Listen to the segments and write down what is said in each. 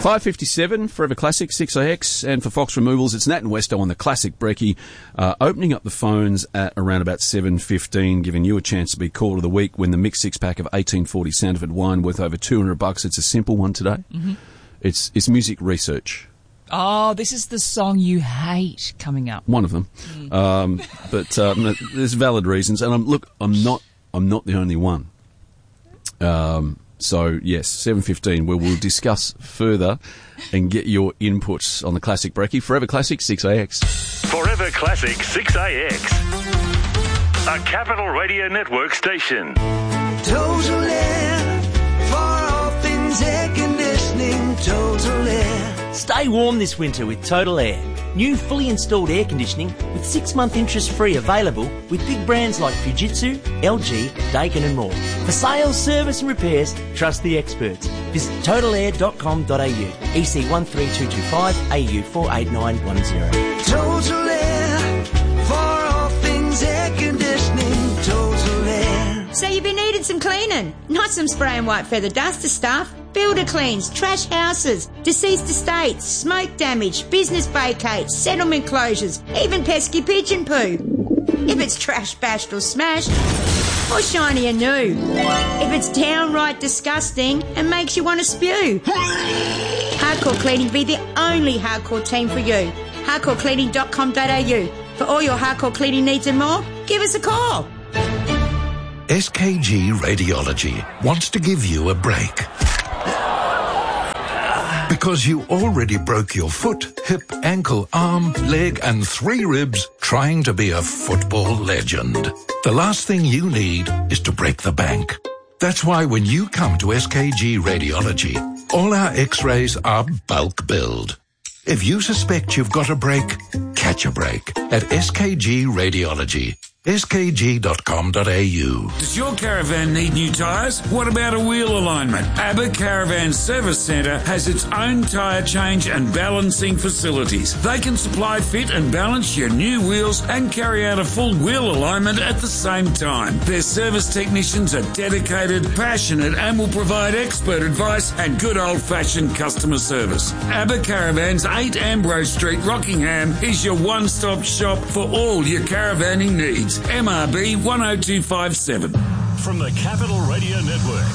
5:57, Forever Classic, 6AX, and for Fox Removals, it's Nat and Westo on the Classic Brekkie, opening up the phones at around about 7:15, giving you a chance to be Caller of the Week, win the mixed six-pack of 1840 Sandiford wine worth over $200. It's a simple one today. Mm-hmm. It's music research. Oh, this is the song you hate coming up. One of them. But there's valid reasons, and I'm not the only one. So, yes, 7:15, where we'll discuss further and get your inputs on the Classic Brekkie. Forever Classic, 6AX. Forever Classic, 6AX. A Capital Radio Network station. Total Air, for all things air conditioning, Total Air. Stay warm this winter with Total Air. New fully installed air conditioning with 6-month interest-free available with big brands like Fujitsu, LG, Daikin and more. For sales, service and repairs, trust the experts. Visit totalair.com.au, EC 13225, AU 48910. Total Air, for all things air conditioning, Total Air. So you've been needing some cleaning, not some spray and white feather duster stuff. Builder cleans, trash houses, deceased estates, smoke damage, business vacates, settlement closures, even pesky pigeon poo. If it's trash, bashed or smashed, or shiny and new. If it's downright disgusting and makes you want to spew. Hardcore Cleaning be the only hardcore team for you. hardcorecleaning.com.au. For all your hardcore cleaning needs and more, give us a call. SKG Radiology wants to give you a break. Because you already broke your foot, hip, ankle, arm, leg and 3 ribs trying to be a football legend. The last thing you need is to break the bank. That's why when you come to SKG Radiology, all our x-rays are bulk billed. If you suspect you've got a break, catch a break at SKG Radiology. skg.com.au. Does your caravan need new tyres? What about a wheel alignment? ABBA Caravan Service Centre has its own tyre change and balancing facilities. They can supply, fit and balance your new wheels and carry out a full wheel alignment at the same time. Their service technicians are dedicated, passionate and will provide expert advice and good old-fashioned customer service. ABBA Caravans, 8 Ambrose Street, Rockingham is your one-stop shop for all your caravanning needs. MRB 10257. From the Capital Radio Network,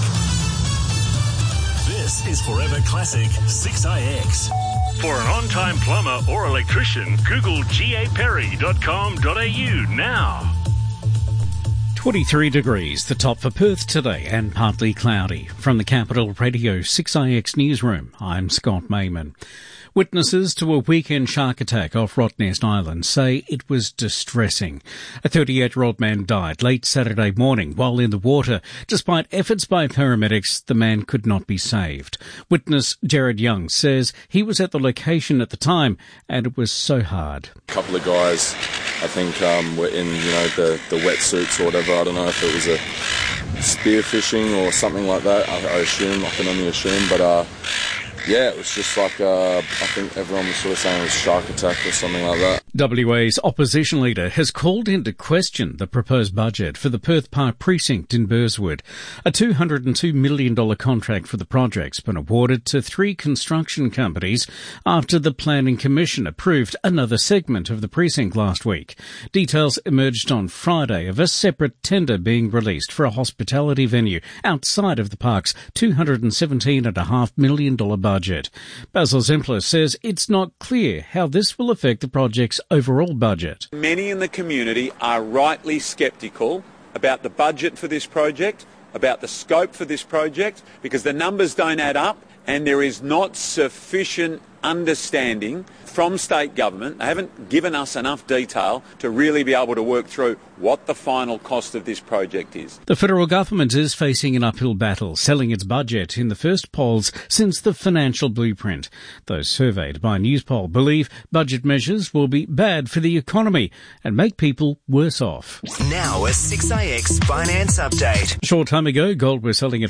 this is Forever Classic 6AX. For an on-time plumber or electrician, Google gaperry.com.au now. 23 degrees, the top for Perth today, and partly cloudy. From the Capital Radio 6AX newsroom, I'm Scott Mayman. Witnesses to a weekend shark attack off Rottnest Island say it was distressing. A 38-year-old man died late Saturday morning while in the water. Despite efforts by paramedics, the man could not be saved. Witness Jared Young says he was at the location at the time and it was so hard. A couple of guys, I think, were in, the wetsuits or whatever. I don't know if it was a spearfishing or something like that. I assume, I can only assume, but yeah, it was just like, I think everyone was sort of saying it was shark attack or something like that. WA's opposition leader has called into question the proposed budget for the Perth Park precinct in Burswood. A $202 million contract for the project's been awarded to 3 construction companies after the Planning Commission approved another segment of the precinct last week. Details emerged on Friday of a separate tender being released for a hospitality venue outside of the park's $217.5 million budget. Basil Zempler says it's not clear how this will affect the project's overall budget. Many in the community are rightly sceptical about the budget for this project, about the scope for this project, because the numbers don't add up and there is not sufficient understanding from state government. They haven't given us enough detail to really be able to work through what the final cost of this project is. The federal government is facing an uphill battle, selling its budget in the first polls since the financial blueprint. Those surveyed by Newspoll believe budget measures will be bad for the economy and make people worse off. Now a 6AX finance update. A short time ago, gold was selling at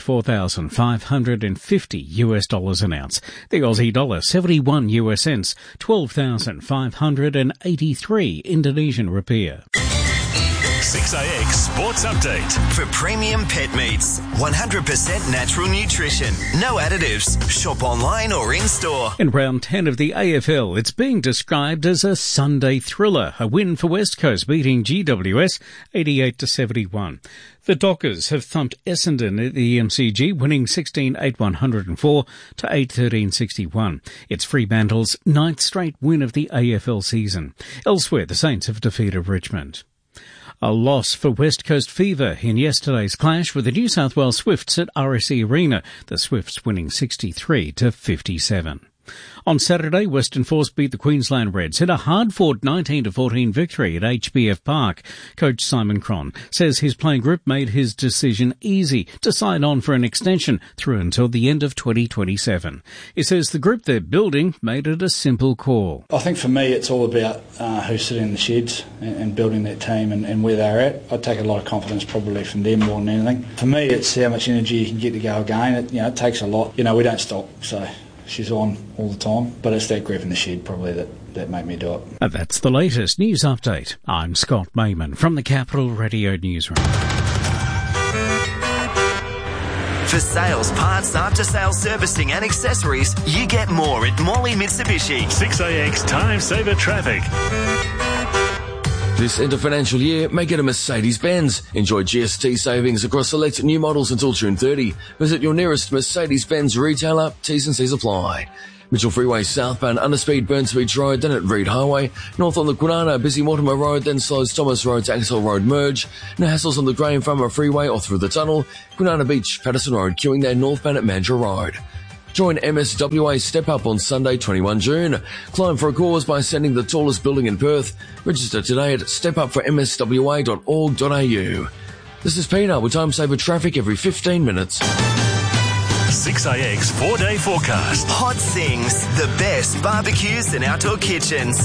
$4,550 an ounce. The Aussie dollar 71 US cents, 12,583 Indonesian rupiah. 6AX Sports Update. For premium pet meats, 100% natural nutrition, no additives. Shop online or in-store. In round 10 of the AFL, it's being described as a Sunday thriller. A win for West Coast, beating GWS 88-71. The Dockers have thumped Essendon at the MCG, winning 16-8-104 to 8-13-61. It's Fremantle's 9th straight win of the AFL season. Elsewhere, the Saints have defeated Richmond. A loss for West Coast Fever in yesterday's clash with the New South Wales Swifts at RSE Arena, the Swifts winning 63-57. On Saturday, Western Force beat the Queensland Reds in a hard-fought 19-14 victory at HBF Park. Coach Simon Cron says his playing group made his decision easy to sign on for an extension through until the end of 2027. He says the group they're building made it a simple call. I think for me it's all about who's sitting in the sheds and building that team and where they're at. I take a lot of confidence probably from them more than anything. For me, it's how much energy you can get to go again. It takes a lot. We don't stop, so she's on all the time, but it's that group in the shed probably that made me do it. And that's the latest news update. I'm Scott Mayman from the Capital Radio Newsroom. For sales, parts, after-sales servicing and accessories, you get more at Morley Mitsubishi. 6AX Time Saver Traffic. This end of financial year, make it a Mercedes-Benz. Enjoy GST savings across select new models until June 30. Visit your nearest Mercedes-Benz retailer. T's and C's apply. Mitchell Freeway southbound underspeed Burns Beach Road, then at Reed Highway. North on the Kwinana, busy Mortimer Road, then slows Thomas Road to Axel Road merge. No hassles on the Graham Farmer Freeway or through the tunnel. Kwinana Beach, Patterson Road, queuing there northbound at Mandurah Road. Join MSWA Step Up on Sunday, 21 June. Climb for a cause by ascending the tallest building in Perth. Register today at stepupformswa.org.au. This is Peter with Time Saver Traffic every 15 minutes. 6AX 4-day forecast. Hot Sings, the best barbecues and outdoor kitchens.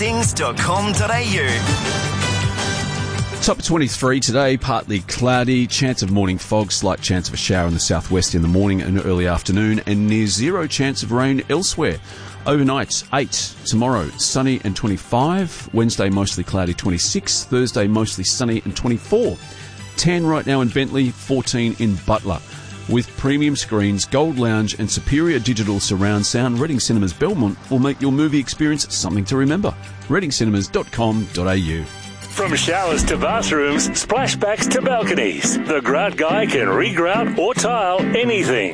hotsings.com.au. Top 23 today, partly cloudy, chance of morning fog, slight chance of a shower in the southwest in the morning and early afternoon, and near zero chance of rain elsewhere. Overnight, 8. Tomorrow, sunny and 25. Wednesday, mostly cloudy, 26. Thursday, mostly sunny and 24. 10 right now in Bentley, 14 in Butler. With premium screens, Gold Lounge and superior digital surround sound, Reading Cinemas Belmont will make your movie experience something to remember. readingcinemas.com.au. From showers to bathrooms, splashbacks to balconies, the Grout Guy can regrout or tile anything.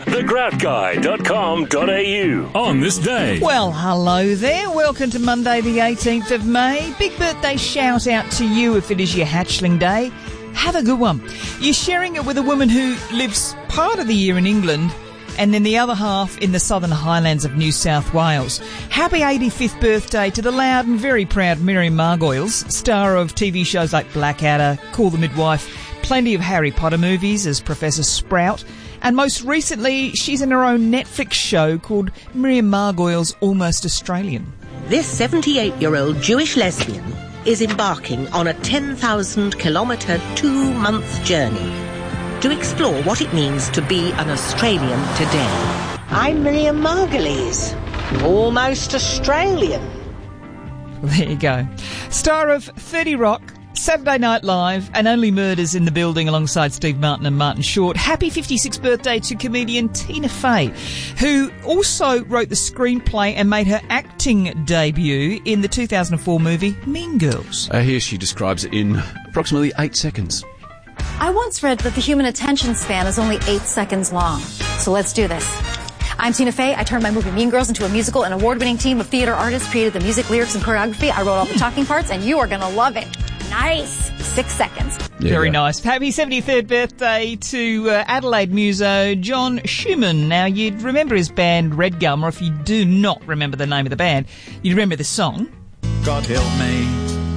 thegroutguy.com.au. On this day. Well, hello there. Welcome to Monday the 18th of May. Big birthday shout out to you if it is your hatchling day. Have a good one. You're sharing it with a woman who lives part of the year in England and then the other half in the Southern Highlands of New South Wales. Happy 85th birthday to the loud and very proud Miriam Margolyes, star of TV shows like Blackadder, Call the Midwife, plenty of Harry Potter movies as Professor Sprout, and most recently she's in her own Netflix show called Miriam Margolyes Almost Australian. This 78-year-old Jewish lesbian is embarking on a 10,000-kilometre, 2-month journey to explore what it means to be an Australian today. I'm Miriam Margolyes, almost Australian. There you go. Star of 30 Rock, Saturday Night Live, and Only Murders in the Building alongside Steve Martin and Martin Short. Happy 56th birthday to comedian Tina Fey, who also wrote the screenplay and made her acting debut in the 2004 movie Mean Girls. Here she describes it in approximately 8 seconds. I once read that the human attention span is only 8 seconds long. So let's do this. I'm Tina Fey. I turned my movie Mean Girls into a musical. An award-winning team of theater artists created the music, lyrics, and choreography. I wrote all the talking parts, and you are going to love it. Nice. 6 seconds. Very nice. Happy 73rd birthday to Adelaide muso John Schumann. Now, you'd remember his band Red Gum, or if you do not remember the name of the band, you'd remember the song. God help me.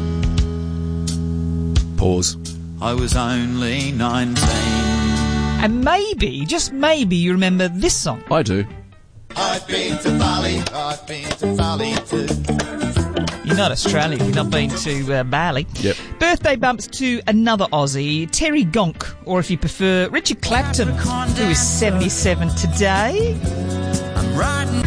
Pause. I was only 19. And maybe, just maybe, you remember this song. I do. I've been to Bali. I've been to Bali too. You're not Australian. You've not been to Bali. Yep. Birthday bumps to another Aussie, Terry Gonk, or if you prefer, Richard Clapton, who is 77 today. I'm riding.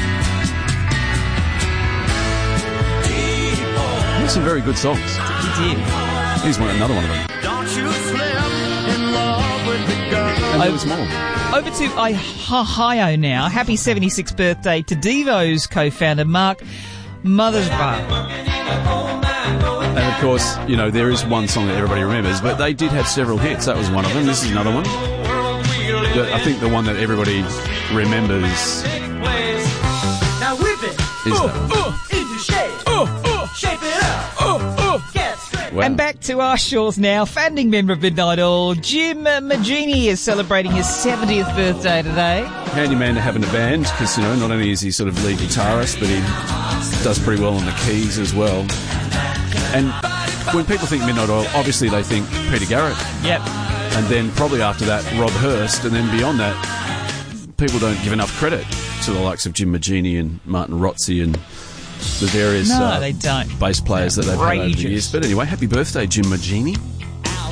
He had some very good songs. He did. Here's another one of them. Don't you slept in love with the girl. And there was more. Over to Ohio now. Happy 76th birthday to Devo's co-founder Mark Mothersbaugh. And of course, you know, there is one song that everybody remembers, but they did have several hits. That was one of them. This is another one. I think the one that everybody remembers Now whip it is that one. into shape. Shape it up. Get straight. Wow. And back to our shores now. Founding member of Midnight Oil, Jim Magini is celebrating his 70th birthday today. Handy man to have in a band, because, you know, not only is he sort of lead guitarist, but he does pretty well on the keys as well. And when people think Midnight Oil, obviously they think Peter Garrett. Yep. And then probably after that, Rob Hurst. And then beyond that, people don't give enough credit to the likes of Jim Magini and Martin Rotzi and the various they don't. bass players that they've had over the Outrageous. years. But anyway, happy birthday, Jim Magini.